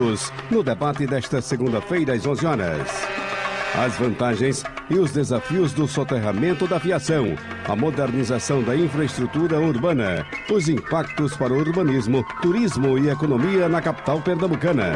No debate desta segunda-feira, às 11 horas. As vantagens e os desafios do soterramento da aviação, a modernização da infraestrutura urbana, os impactos para o urbanismo, turismo e economia na capital pernambucana.